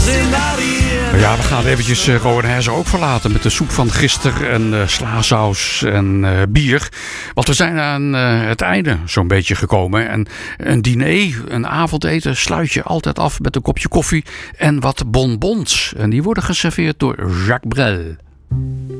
Ja, we gaan eventjes Roanhesse ook verlaten met de soep van gisteren en slaasaus en bier. Want we zijn aan het einde zo'n beetje gekomen. En een diner, een avondeten sluit je altijd af met een kopje koffie en wat bonbons. En die worden geserveerd door Jacques Brel.